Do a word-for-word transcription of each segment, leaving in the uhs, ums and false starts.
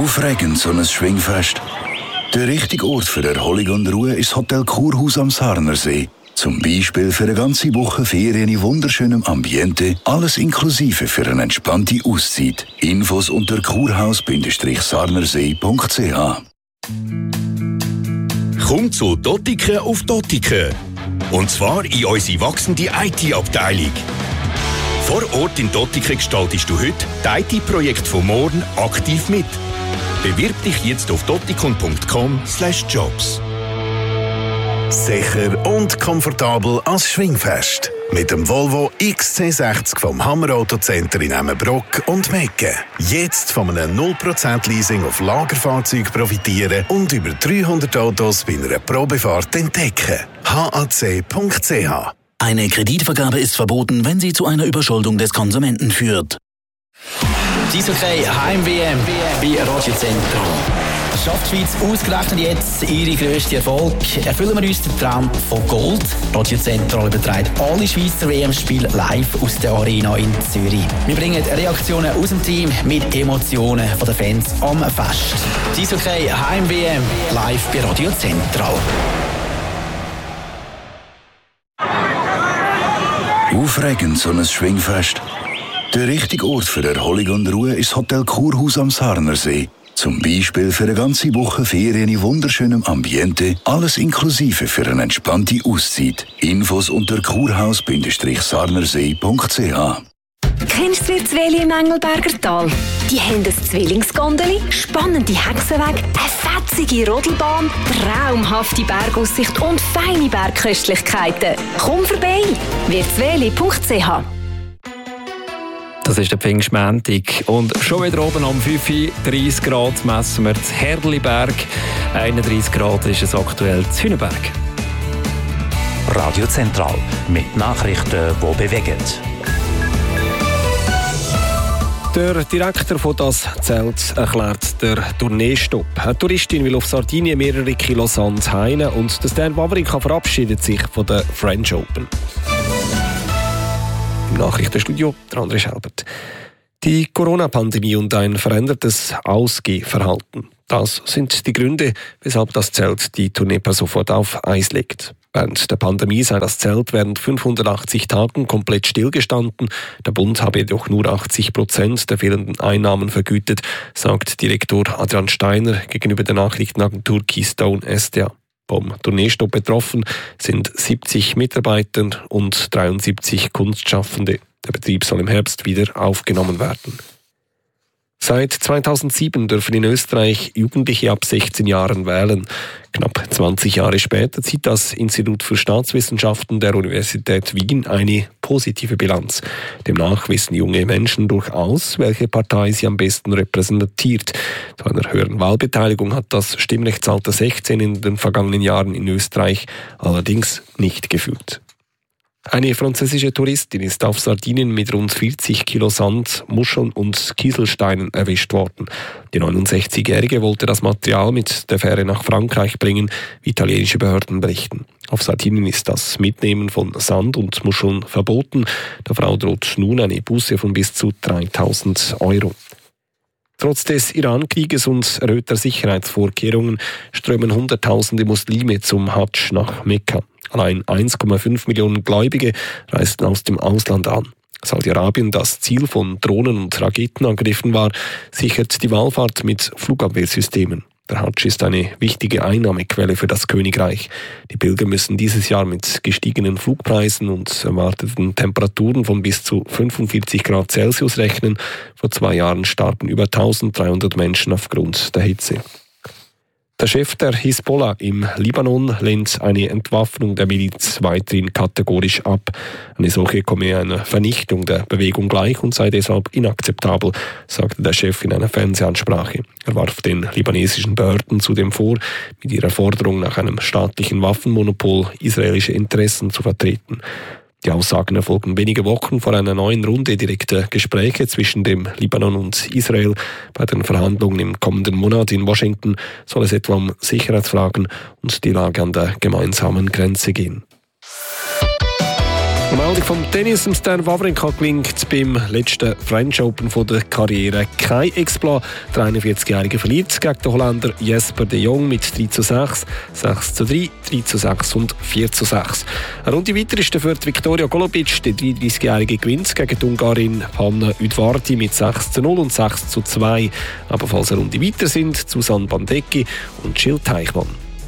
Aufregend, so ein Schwingfest. Der richtige Ort für Erholung und Ruhe ist das Hotel Kurhaus am Sarnersee. Zum Beispiel für eine ganze Woche Ferien in wunderschönem Ambiente, alles inklusive für eine entspannte Auszeit. Infos unter kurhaus Sarnersee punkt c h. Komm zu Dottiken auf Dottiken. Und zwar in unsere wachsende I T-Abteilung. Vor Ort in Dottiken gestaltest du heute die I T-Projekte von morgen aktiv mit. Bewirb dich jetzt auf dottikon punkt com slash jobs. Sicher und komfortabel als Schwingfest. Mit dem Volvo X C sechzig vom Hammer Auto Center in Emmenbrock und Mecken. Jetzt von einem null Prozent Leasing auf Lagerfahrzeuge profitieren und über dreihundert Autos bei einer Probefahrt entdecken. h a c punkt c h. Eine Kreditvergabe ist verboten, wenn sie zu einer Überschuldung des Konsumenten führt. Die Eishockey Heim-W M bei Radio Zentrum. Schafft die Schweiz ausgerechnet jetzt ihre grössten Erfolg? Erfüllen wir uns den Traum von Gold? Radio Zentral überträgt alle Schweizer W M-Spiele live aus der Arena in Zürich. Wir bringen Reaktionen aus dem Team mit Emotionen von den Fans am Fest. Die Eishockey Heim-W M live bei Radio Zentral. Aufregend, so ein Schwingfest. Der richtige Ort für Erholung und Ruhe ist das Hotel Kurhaus am Sarnersee. Zum Beispiel für eine ganze Woche Ferien in wunderschönem Ambiente, alles inklusive für eine entspannte Auszeit. Infos unter kurhaus Sarnersee punkt c h. Kennst du Zweli im Engelberger Tal? Die haben ein Zwillingsgondeli, spannende Hexenwege, eine fetzige Rodelbahn, traumhafte Bergaussicht und feine Bergköstlichkeiten. Komm vorbei! wirtzweli punkt c h. Das ist der Pfingstmontag und schon wieder oben am fünf Uhr dreißig Grad messen wir das Herrliberg. einunddreißig Grad ist es aktuell zu Hünenberg. Radio Zentral mit Nachrichten, die bewegen. Der Direktor von das Zelt erklärt der Tourneestopp. Eine Touristin will auf Sardinien mehrere Kilo Sand heinen und der Stan Wawrinka verabschiedet sich von der French Open. Im Nachrichtenstudio der André Schelbert. Die Corona-Pandemie und ein verändertes Ausgehverhalten. Das sind die Gründe, weshalb das Zelt die Tournee per sofort auf Eis legt. Während der Pandemie sei das Zelt während fünfhundertachtzig Tagen komplett stillgestanden. Der Bund habe jedoch nur achtzig Prozent der fehlenden Einnahmen vergütet, sagt Direktor Adrian Steiner gegenüber der Nachrichtenagentur Keystone S D A. Vom Tourneestopp betroffen sind siebzig Mitarbeiter und dreiundsiebzig Kunstschaffende. Der Betrieb soll im Herbst wieder aufgenommen werden. Seit zweitausendsieben dürfen in Österreich Jugendliche ab sechzehn Jahren wählen. Knapp zwanzig Jahre später zieht das Institut für Staatswissenschaften der Universität Wien eine positive Bilanz. Demnach wissen junge Menschen durchaus, welche Partei sie am besten repräsentiert. Zu einer höheren Wahlbeteiligung hat das Stimmrechtsalter sechzehn in den vergangenen Jahren in Österreich allerdings nicht geführt. Eine französische Touristin ist auf Sardinien mit rund vierzig Kilo Sand, Muscheln und Kieselsteinen erwischt worden. Die neunundsechzigjährige wollte das Material mit der Fähre nach Frankreich bringen, wie italienische Behörden berichten. Auf Sardinien ist das Mitnehmen von Sand und Muscheln verboten. Der Frau droht nun eine Buße von bis zu dreitausend Euro. Trotz des Iran-Krieges und erhöhter Sicherheitsvorkehrungen strömen Hunderttausende Muslime zum Hadsch nach Mekka. Allein eins Komma fünf Millionen Gläubige reisten aus dem Ausland an. Saudi-Arabien, das Ziel von Drohnen- und Raketenangriffen war, sichert die Wallfahrt mit Flugabwehrsystemen. Der Hadsch ist eine wichtige Einnahmequelle für das Königreich. Die Pilger müssen dieses Jahr mit gestiegenen Flugpreisen und erwarteten Temperaturen von bis zu fünfundvierzig Grad Celsius rechnen. Vor zwei Jahren starben über eintausenddreihundert Menschen aufgrund der Hitze. Der Chef der Hisbollah im Libanon lehnt eine Entwaffnung der Miliz weiterhin kategorisch ab. Eine solche komme einer Vernichtung der Bewegung gleich und sei deshalb inakzeptabel, sagte der Chef in einer Fernsehansprache. Er warf den libanesischen Behörden zudem vor, mit ihrer Forderung nach einem staatlichen Waffenmonopol israelische Interessen zu vertreten. Die Aussagen erfolgen wenige Wochen vor einer neuen Runde direkter Gespräche zwischen dem Libanon und Israel. Bei den Verhandlungen im kommenden Monat in Washington soll es etwa um Sicherheitsfragen und die Lage an der gemeinsamen Grenze gehen. Eine Meldung vom Tennis. Stan Wawrinka gelingt beim letzten French Open von der Karriere kein Exploit. Der einundvierzigjährige verliert gegen den Holländer Jesper de Jong mit drei zu sechs, sechs zu drei, drei zu sechs und vier zu sechs. Eine Runde weiter ist für Viktoria Golubic. Der dreiunddreißigjährige gewinnt gegen die Ungarin Hanna Udvardi mit sechs zu null und sechs zu zwei. Ebenfalls eine Runde weiter sind Susanne Bandecki und Jill Teichmann.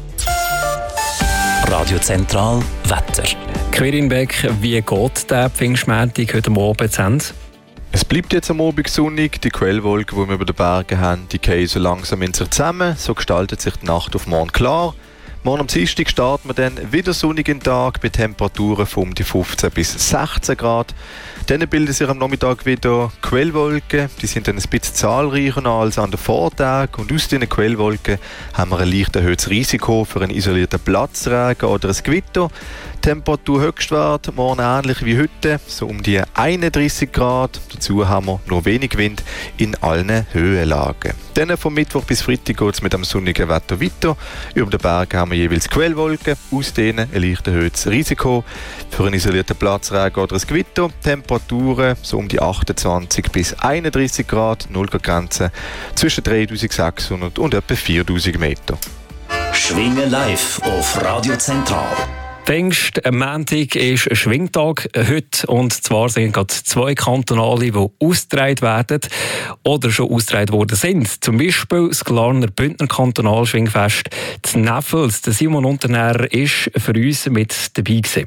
Radio Zentral Wetter. Quirin Beck, wie geht der Pfingstmontag heute Abend zu Ende? Es bleibt jetzt am Abend sonnig. Die Quellwolken, die wir über den Bergen haben, die fallen so langsam in sich zusammen. So gestaltet sich die Nacht auf morgen klar. Morgen am Dienstag starten wir dann wieder sonnigen Tag bei Temperaturen von um die fünfzehn bis sechzehn Grad. Dann bilden sich am Nachmittag wieder Quellwolken. Die sind dann ein bisschen zahlreicher als an den Vortagen. Und aus diesen Quellwolken haben wir ein leicht erhöhtes Risiko für einen isolierten Platzregen oder ein Gewitter. Temperatur Höchstwert morgen ähnlich wie heute, so um die einunddreißig Grad. Dazu haben wir nur wenig Wind in allen Höhenlagen. Dann vom Mittwoch bis Freitag geht es mit dem sonnigen Wetter weiter. Über den Bergen haben wir jeweils Quellwolken, aus denen ein leicht erhöhtes Risiko für einen isolierten Platzregen oder ein Gewitter. Temperaturen so um die achtundzwanzig bis einunddreißig Grad, null Grenze zwischen dreitausendsechshundert und etwa viertausend Meter. Schwingen live auf Radio Zentral. Pfingst, am Montag ist ein Schwingtag heute, und zwar sind gerade zwei Kantonale, die ausgetragen werden oder schon ausgetragen worden sind. Zum Beispiel das Glarner Bündner Kantonalschwingfest zu Neffels. Der Simon Unternehrer ist für uns mit dabei gewesen.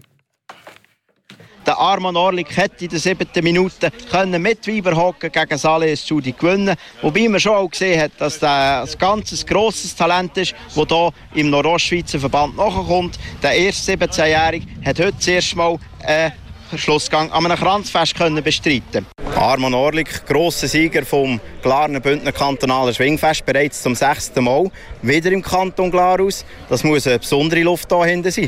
Der Arman Orlik hätte in der siebten Minute können mit Weiberhocken gegen Sales Judy gewinnen. Wobei man schon auch gesehen hat, dass der ein ganz grosses Talent ist, das hier im Nordostschweizer Verband nachkommt. Der erste siebzehnjährige hat heute das erste Mal einen Schlussgang an einem Kranzfest können bestreiten. Arman Orlik, grosser Sieger vom Glarner Bündner Kantonalen Schwingfest, bereits zum sechsten Mal wieder im Kanton Glarus. Das muss eine besondere Luft hier hinten sein.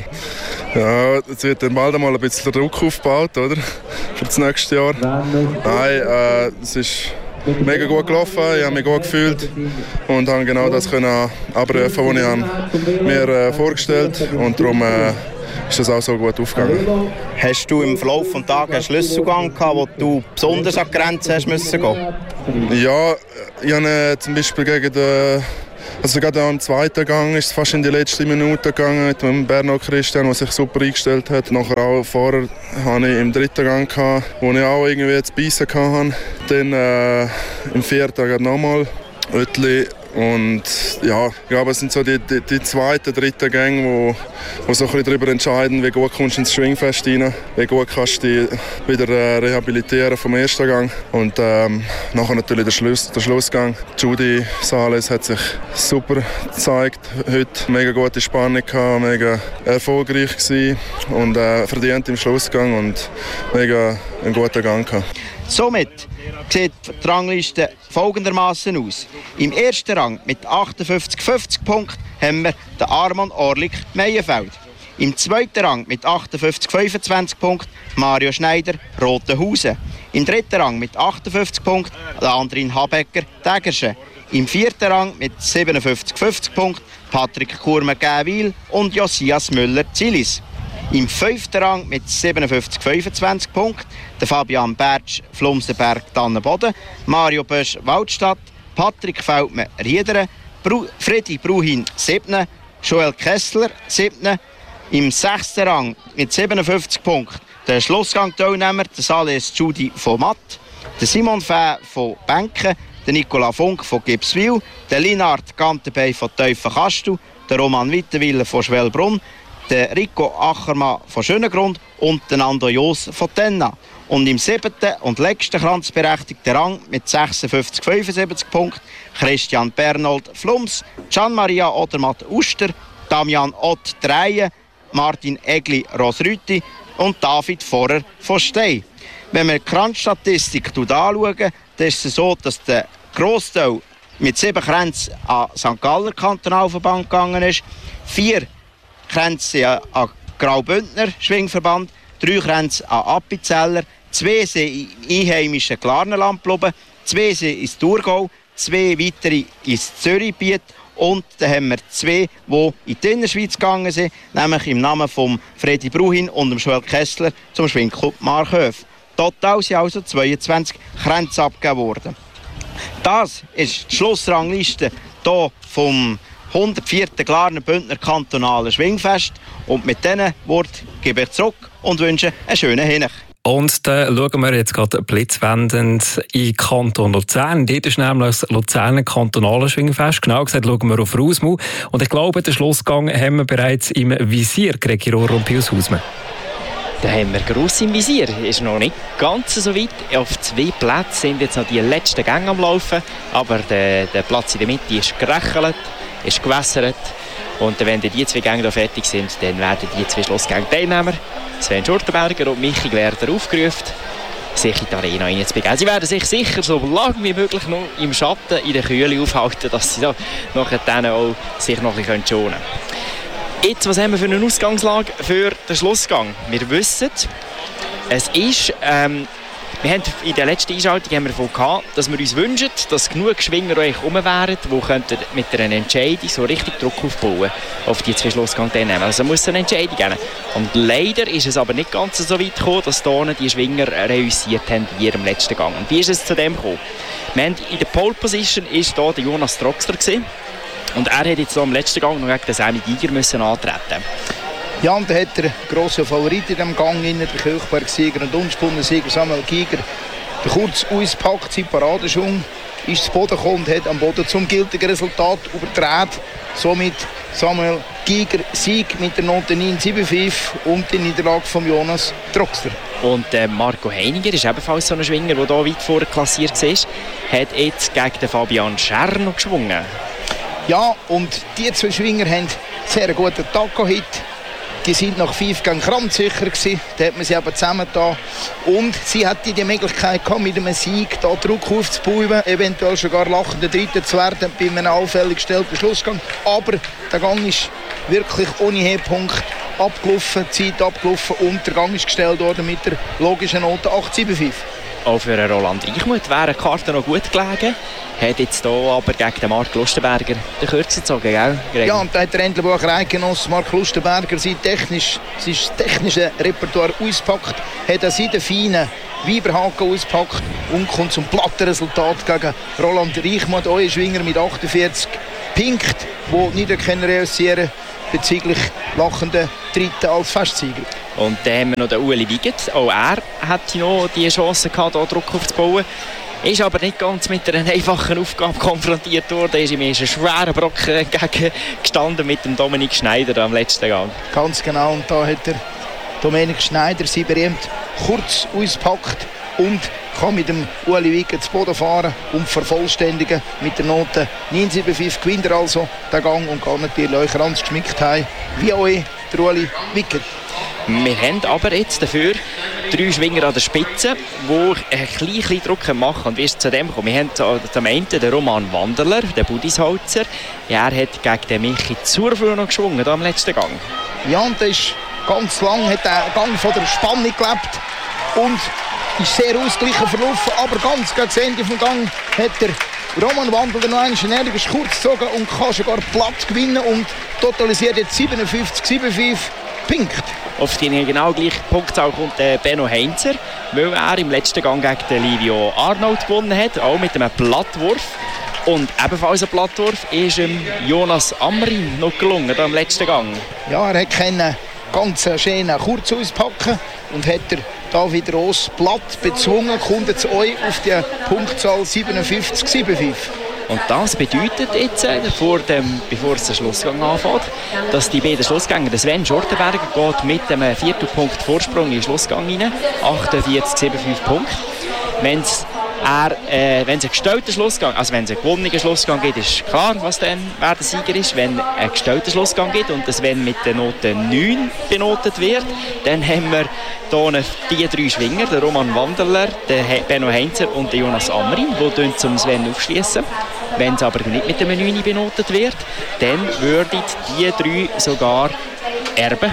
Ja, jetzt wird dann bald einmal ein bisschen Druck aufgebaut, oder? Für das nächste Jahr. Nein, äh, es ist mega gut gelaufen, ich habe mich gut gefühlt und habe genau das können abrufen, was ich mir äh, vorgestellt habe. Und darum äh, ist das auch so gut aufgegangen. Hast du im Verlauf des Tages einen Schlüsselgang gehabt, wo du besonders an die Grenze hast müssen gehen? Ja, ich habe äh, zum Beispiel gegen den Also gerade am zweiten Gang ist es fast in die letzte Minute gegangen mit dem Bernhard Christian, der sich super eingestellt hat. Nachher auch vorher hatte ich im dritten Gang, gehabt, wo ich auch irgendwie zu beißen hatte. Dann äh, im vierten nochmal Oetli. Und ja, ich glaube, es sind so die, die, die zweiten, dritten Gänge, wo, wo so ein bisschen darüber entscheiden, wie gut kommst du ins Schwingfest rein, wie gut kannst du dich wieder äh, rehabilitieren vom ersten Gang. Und ähm, nachher natürlich der, Schluss, der Schlussgang. Judy Sales hat sich super gezeigt, heute mega gute Spannung gehabt, mega erfolgreich gewesen und äh, verdient im Schlussgang und mega einen guten Gang gehabt. Somit sieht die Rangliste folgendermaßen aus. Im ersten Rang mit achtundfünfzig fünfzig Punkten haben wir den Arman Orlik Meyenfeld. Im zweiten Rang mit achtundfünfzig fünfundzwanzig Punkten Mario Schneider Rotenhausen. Im dritten Rang mit achtundfünfzig Punkten Andrin Habecker Tägerschen. Im vierten Rang mit siebenundfünfzig fünfzig Punkten Patrick Kurme-Gäwil und Josias Müller-Zilis. Im fünften Rang mit siebenundfünfzig fünfundzwanzig Punkten der Fabian Bertsch Flumsenberg Tannenboden, Mario Bösch Waldstadt, Patrick Feldmann Riederen, Bru- Freddy Bruhin siebten, Joel Kessler siebten. Im sechsten Rang mit siebenundfünfzig Punkten der Schlussgang-Teilnehmer der Sales Judy von Matt, der Simon Fäh von Benken, der Nicola Funk von Gipswil, der Linard Gantenbey von Teufen-Kastel, der Roman Wittenwiller von Schwellbrunn, der Rico Achermann von Schönengrund und der Nando Jos von Tenna. Und im siebten und letzten kranzberechtigten Rang mit sechsundfünfzig fünfundsiebzig Punkten Christian Bernold Flums, Gian-Maria Odermatt Uster, Damian Ott Dreien, Martin Egli Rosrüti und David Vorer von Stey. Wenn wir die Kranzstatistik anschauen, dann ist es so, dass der Grossteil mit sieben Kränzen an Sankt Galler Kantonalverband gegangen ist, vier Kränze an Graubündner Schwingverband, drei Kränze an Appenzeller, zwei sind im einheimischen Glarnerland geblieben, zwei sind ins Thurgau, zwei weitere ins Zürichgebiet und dann haben wir zwei, die in die Innerschweiz gegangen sind, nämlich im Namen von Fredi Bruhin und dem Joel Kessler zum Schwingclub Markhöf. Total sind also zweiundzwanzig Kränze abgegeben worden. Das ist die Schlussrangliste hier vom hundertvierten Glarner Bündner kantonalen Schwingfest. Und mit diesen Worten gebe ich zurück und wünsche einen schönen Hinech. Und dann schauen wir jetzt gerade blitzwendend in Kanton Luzern. Dort ist nämlich das Luzerner kantonale Schwingfest. Genau gesagt schauen wir auf Rausmau. Und ich glaube, den Schlussgang haben wir bereits im Visier, Gregi Rohr und Pius Hausmann. Da haben wir gross im Visier. Ist noch nicht ganz so weit. Auf zwei Plätzen sind jetzt noch die letzten Gänge am Laufen. Aber der, der Platz in der Mitte ist gerechelt, ist gewässert. Und wenn die zwei Gänge da fertig sind, dann werden die zwei Schlussgänge Teilnehmer, Sven Schurtenberger und Michi Gwerder, aufgerufen, sich in die Arena hineinzubegeben. Sie werden sich sicher so lange wie möglich noch im Schatten, in der Kühle aufhalten, dass sie da nachher dann auch sich noch ein bisschen schonen können. Jetzt, was haben wir für eine Ausgangslage für den Schlussgang? Wir wissen, es ist... Ähm, Wir haben in der letzten Einschaltung haben wir davon gehabt, dass wir uns wünschen, dass genug Schwinger euch herum wären, die mit einer Entscheidung so richtig Druck aufbauen auf die zwei Schlussgänge nehmen. Also muss es eine Entscheidung geben. Und leider ist es aber nicht ganz so weit gekommen, dass hier die Schwinger reüssiert haben in ihrem letzten Gang. Und wie ist es zu dem gekommen? Wir haben in der Pole Position ist hier der Jonas Troxler gewesen. Und er hat jetzt hier am letzten Gang noch gegen den Sammy Giger müssen antreten. Ja, und dann hat der grosse Favorit in diesem Gang, der Kirchberg-Sieger und Unspunnensieger Samuel Giger, der kurz auspackt, sein Paradeschwung, ist zu Boden gekommen und hat am Boden zum gültigen Resultat übertragen. Somit Samuel Giger Sieg mit der Note neun sieben fünf und die Niederlage von Jonas Troxler. Und äh, Marco Heiniger ist ebenfalls so ein Schwinger, der hier weit vorne klassiert war, hat jetzt gegen den Fabian Scherr noch geschwungen. Ja, und die zwei Schwinger haben sehr guten Tag gehabt. Die sind nach fünf Gängen kranzsicher gewesen. Da hat man sie aber zusammengetan. Und sie hatte die Möglichkeit gehabt, mit einem Sieg da Druck aufzubauen, eventuell sogar lachender Dritter zu werden bei einem allfällig gestellten Schlussgang. Aber der Gang ist wirklich ohne Höhepunkt abgelaufen, die Zeit abgelaufen und der Gang ist gestellt worden mit der logischen Note acht sieben fünf. Auch für Roland Reichmuth wäre die Karte noch gut gelegen. Hat jetzt hier aber gegen den Marc Lustenberger den Kürzer gezogen, gell? Ja, und da hat der Entlebucher Eidgenoss Marc Lustenberger sein, technisch, sein technisches Repertoire ausgepackt, hat er seinen feinen Weiberhaken ausgepackt und kommt zum Plattenresultat gegen Roland Reichmuth, euer Schwinger mit achtundvierzig Punkten, die nicht reüssieren bezüglich lachenden Dritten als Festsieger. Und dann haben wir noch den Ueli Wiegert. Auch er hatte noch die Chance gehabt, hier Druck aufzubauen. Ist aber nicht ganz mit einer einfachen Aufgabe konfrontiert worden. Er ist ihm einen schweren Brocken gestanden mit dem Dominik Schneider am letzten Gang. Ganz genau. Und da hat der Dominik Schneider sie berühmt kurz ausgepackt und kann mit dem Ueli Wiegert zu Boden fahren und vervollständigen mit der Note neun sieben fünf gewinnt er also den Gang und kann natürlich euch ganz geschmickt heim, wie euch der Ueli Wiegert. Wir haben aber jetzt dafür drei Schwinger an der Spitze, die ein bisschen Druck machen. Und wie ist es zu dem gekommen? Wir haben zum einen den Roman Wanderler, den Budisholzer. Ja, er hat gegen den Michi Zurflur noch geschwungen, da am letzten Gang. Ja, und der ist ganz lang, hat den Gang von der Spannung gelebt und ist sehr ausgeglichen verlaufen. Aber ganz gegen das Ende des Gang hat der Roman Wanderler noch einen energisch kurz gezogen und kann sogar platt gewinnen und totalisiert jetzt siebenundfünfzig sieben fünf Punkte. Auf die genau gleiche Punktzahl kommt der Benno Heinzer, weil er im letzten Gang gegen den Livio Arnold gewonnen hat, auch mit einem Plattwurf. Und ebenfalls ein Plattwurf ist ihm Jonas Amrin noch gelungen, da im letzten Gang. Ja, er hat ganz schönen kurz auspacken und hat er David Ross platt bezwungen, kommt jetzt euch auf die Punktzahl siebenundfünfzig sieben fünf. Und das bedeutet jetzt, vor dem, bevor es der Schlussgang anfängt, dass die beiden Schlussgänger, der Sven Schurtenberger geht mit einem Viertelpunkt Vorsprung in den Schlussgang rein, achtundvierzig sieben fünf Punkte. Wenn es Er, äh, wenn es einen gestellten Schlussgang, also wenn es einen gewonnenen Schlussgang gibt, ist klar, was dann wer der Sieger ist. Wenn ein gestellten Schlussgang gibt und das wenn mit der Note neun benotet wird, dann haben wir hier die drei Schwinger, der Roman Wanderler, der Benno Heinzer und der Jonas Amrin, die zum Sven aufschließen. Wenn es aber nicht mit dem neun benotet wird, dann würden die drei sogar erben.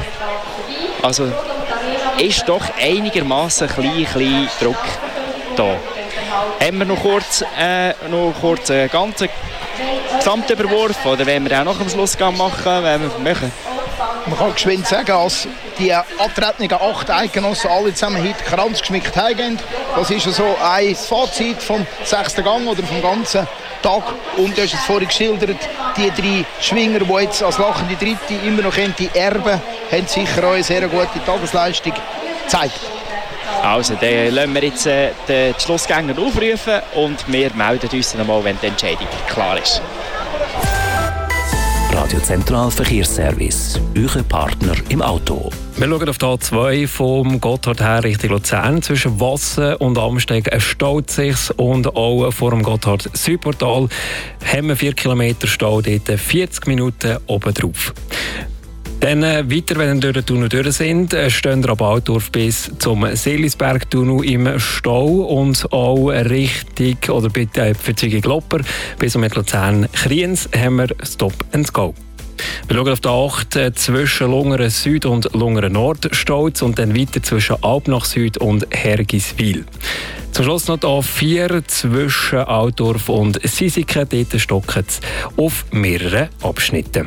Also ist doch einigermaßen klein, klein Druck da. Haben wir noch kurz, äh, noch kurz einen ganzen Gesamtüberwurf oder wollen wir auch noch am Schluss machen, wenn wir möchten? Man kann geschwind sagen, dass die antretenden acht Eidgenossen alle zusammen heute kranzgeschmückt heimgehen. Das ist so ein Fazit vom sechsten Gang oder vom ganzen Tag. Und du hast es vorhin geschildert, die drei Schwinger, die jetzt als lachende Dritte immer noch die erben, haben sicher auch eine sehr gute Tagesleistung gezeigt. Also, dann lassen wir jetzt äh, die Schlussgänger aufrufen und wir melden uns noch mal, wenn die Entscheidung klar ist. Radio Zentral Verkehrsservice, euer Partner im Auto. Wir schauen auf die A zwei vom Gotthard her Richtung Luzern. Zwischen Wassen und Amsteg staut sich's und auch vor dem Gotthard Südportal haben wir vier Kilometer Stau, dort vierzig Minuten oben drauf. Dann äh, weiter, wenn wir durch den Tunnel durch sind, äh, stehen wir ab Altdorf bis zum Seelisberg-Tunnel im Stau und auch Richtung oder bei der Verzeugung Glopper bis um Luzern-Kriens haben wir Stop and Go. Wir schauen auf die acht äh, zwischen Lungeren Süd und Lungeren Nord staut und dann weiter zwischen Alpnach Süd und Hergiswil. Zum Schluss noch die A vier zwischen Altdorf und Sisiken, dort stocken es auf mehreren Abschnitten.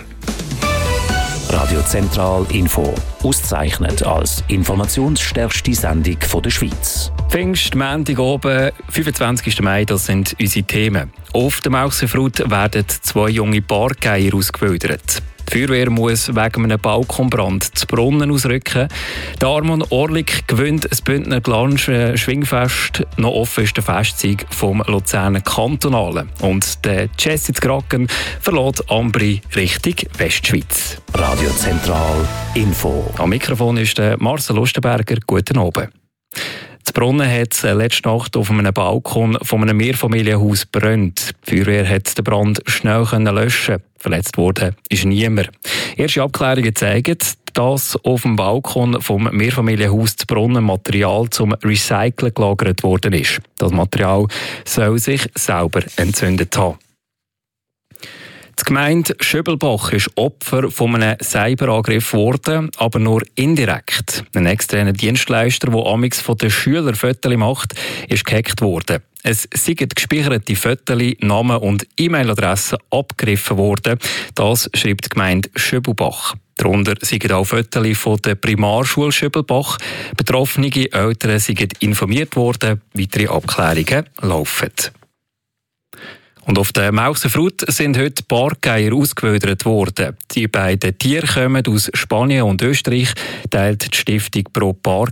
Radio Zentral Info, ausgezeichnet als informationsstärkste Sendung der Schweiz. Pfingst, Montag oben, fünfundzwanzigsten Mai, das sind unsere Themen. Auf der Mauchsenfrut werden zwei junge Bargeier ausgewildert. Die Feuerwehr muss wegen einem Balkonbrand zu Brunnen ausrücken. Der Armon Orlik gewinnt das Bündner Glansch Schwingfest. Noch offen ist der Festsieg vom Luzerner Kantonalen. Und der Jesse Kraken verlässt Ambri Richtung Westschweiz. Radio Zentral Info. Am Mikrofon ist Marcel Lustenberger. Guten Abend. In Brunnen hat es letzte Nacht auf einem Balkon von einem Mehrfamilienhaus gebrannt. Die Feuerwehr konnte den Brand schnell löschen. Verletzt worden ist niemand. Erste Abklärungen zeigen, dass auf dem Balkon vom Mehrfamilienhaus zu Brunnen Material zum Recyceln gelagert worden ist. Das Material soll sich selber entzündet haben. Die Gemeinde Schöbelbach ist Opfer von einem Cyberangriff geworden, aber nur indirekt. Ein externer Dienstleister, der amigs von den Schülern Fotos macht, ist gehackt worden. Es sind gespeicherte Fotos, Namen und E-Mail-Adressen abgegriffen worden. Das schreibt die Gemeinde Schöbelbach. Darunter sind auch Fotos von der Primarschule Schöbelbach. Betroffene Eltern sind informiert worden. Weitere Abklärungen laufen. Und auf der Mauchsenfrut sind heute Bargeier ausgewildert worden. Die beiden Tiere kommen aus Spanien und Österreich, teilt die Stiftung Pro Bargeier